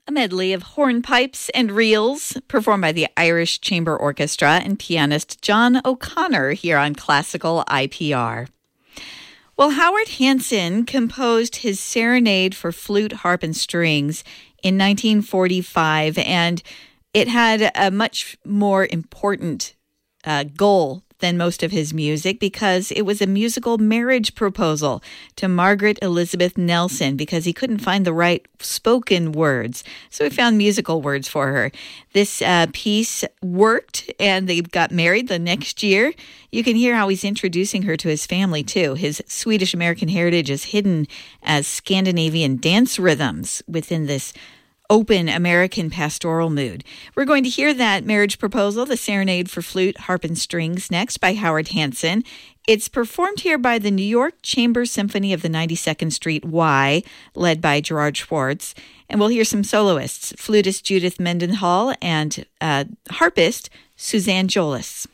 A medley of hornpipes and reels performed by the Irish Chamber Orchestra and pianist John O'Connor here on Classical IPR. Well, Howard Hanson composed his Serenade for Flute, Harp, and Strings in 1945, and it had a much more important goal than most of his music because it was a musical marriage proposal to Margaret Elizabeth Nelson because he couldn't find the right spoken words. So he found musical words for her. This piece worked and they got married the next year. You can hear how he's introducing her to his family too. His Swedish-American heritage is hidden as Scandinavian dance rhythms within this open American pastoral mood. We're going to hear that marriage proposal, the Serenade for Flute, Harp, and Strings, next by Howard Hanson. It's performed here by the New York Chamber Symphony of the 92nd Street Y, led by Gerard Schwartz. And we'll hear some soloists, flutist Judith Mendenhall and harpist Suzanne Jolis.